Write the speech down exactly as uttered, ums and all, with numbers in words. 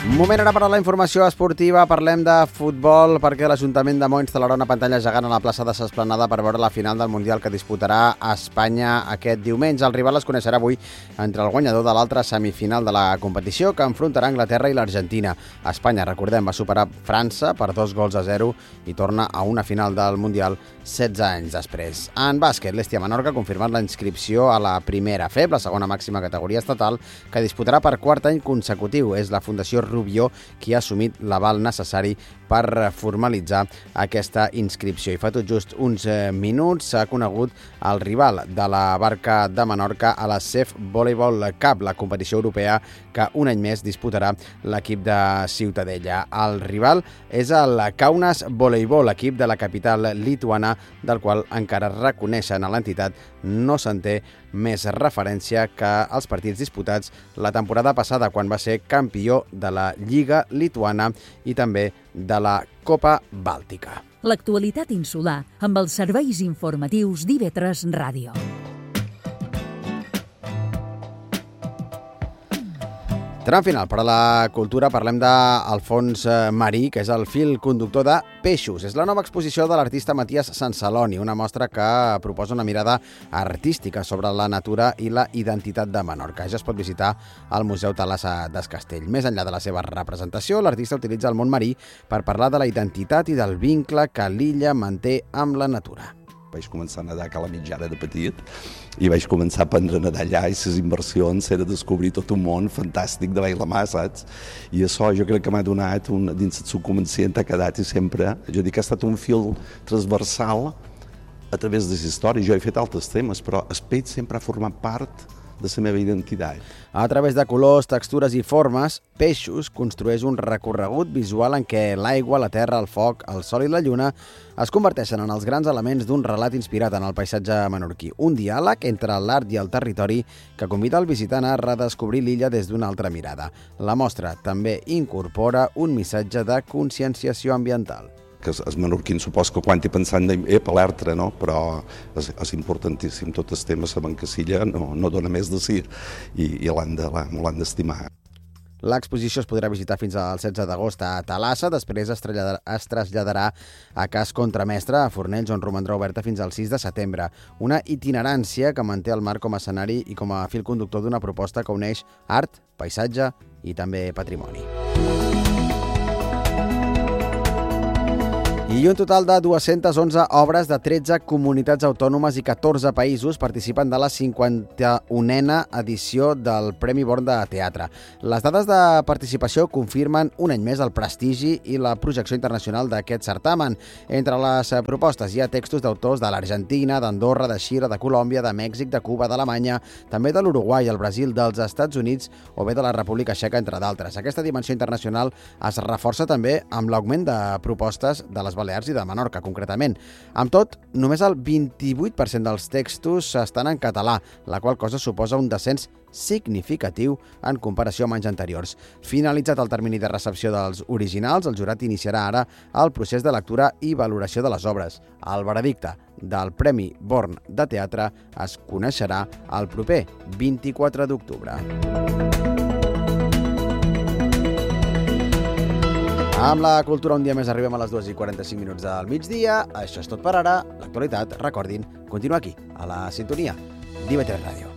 Moment ara per a la informació esportiva. Parlem de futbol perquè l'Ajuntament de Mo instal·larà una pantalla gegant a la plaça de s'Esplanada per veure la final del Mundial que disputarà Espanya aquest diumenge. El rival es coneixerà avui entre el guanyador de l'altra semifinal de la competició que enfrontarà Anglaterra i l'Argentina. Espanya, recordem, va superar França per dos gols a zero i torna a una final del Mundial setze anys després. En bàsquet, l'Hèstia Menorca ha confirmat la inscripció a la primera F E B, la segona màxima categoria estatal, que disputarà per quart any consecutiu. És la Fundació Rubió qui ha assumit l'aval necessari per formalitzar aquesta inscripció. I fa tot just uns minuts s'ha conegut el rival de la Barca de Menorca a la C E F Volleyball Cup, la competició europea que un any més disputarà l'equip de Ciutadella. El rival és el Kaunas Voleibol, equip de la capital lituana, del qual encara reconeixen a l'entitat no se'n té més referència que als partits disputats la temporada passada, quan va ser campió de la Lliga Lituana i també de la Copa Bàltica. L'actualitat insular amb els serveis informatius d'I V tres Ràdio. Tram final per a la cultura. Parlem d'Alfons Marí, que és el fil conductor de Peixos. És la nova exposició de l'artista Matías Sansaloni, una mostra que proposa una mirada artística sobre la natura i la identitat de Menorca. Ja es pot visitar al Museu Thalassa d'Es Castell. Més enllà de la seva representació, l'artista utilitza el món marí per parlar de la identitat i del vincle que l'illa manté amb la natura. Vaig començar a nedar a Cala Mitjana de petit i vaig començar a aprendre a nedar allà i les inversions era descobrir tot un món fantàstic de la mà, saps? I això jo crec que m'ha donat, un, dins el subconscient ha quedat i sempre, jo dic que ha estat un fil transversal a través de les històries. Jo he fet altres temes, però el peix sempre ha format part de la meva identitat. A través de colors, textures i formes, Peixos construeix un recorregut visual en què l'aigua, la terra, el foc, el sol i la lluna es converteixen en els grans elements d'un relat inspirat en el paisatge menorquí. Un diàleg entre l'art i el territori que convida el visitant a redescobrir l'illa des d'una altra mirada. La mostra també incorpora un missatge de conscienciació ambiental. Que els menorquins supos que quan hi pensant ep, alerta, no? Però és, és importantíssim. Tots els temes saben que l'illa no, no dona més de si i, i l'han d'estimar. L'exposició es podrà visitar fins al setze d'agost a Thalassa, després es traslladarà, es traslladarà a Cas Contramestre, a Fornells, on romandrà oberta fins al sis de setembre. Una itinerància que manté el mar com a escenari i com a fil conductor d'una proposta que uneix art, paisatge i també patrimoni. I un total de dues-centes onze obres de tretze comunitats autònomes i catorze països participen de la cinquanta-unena edició del Premi Born de Teatre. Les dades de participació confirmen un any més el prestigi i la projecció internacional d'aquest certamen. Entre les propostes hi ha textos d'autors de l'Argentina, d'Andorra, de Xile, de Colòmbia, de Mèxic, de Cuba, d'Alemanya, també de l'Uruguai, el Brasil, dels Estats Units o bé de la República Txeca, entre d'altres. Aquesta dimensió internacional es reforça també amb l'augment de propostes de les Balears i de Menorca, concretament. Amb tot, només el vint-i-vuit per cent dels textos estan en català, la qual cosa suposa un descens significatiu en comparació amb anys anteriors. Finalitzat el termini de recepció dels originals, el jurat iniciarà ara el procés de lectura i valoració de les obres. El veredicte del Premi Born de Teatre es coneixerà el proper vint-i-quatre d'octubre. Amb la cultura un dia més arribem a les dues i quaranta-cinc minuts del migdia. Això és tot per ara. L'actualitat, recordin, continua aquí, a la sintonia d'I V tres Ràdio.